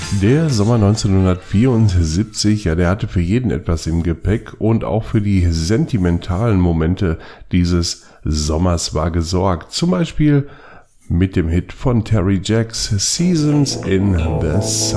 Der Sommer 1974, ja, der hatte für jeden etwas im Gepäck und auch für die sentimentalen Momente dieses Sommers war gesorgt. Zum Beispiel mit dem Hit von Terry Jacks Seasons in the Sun.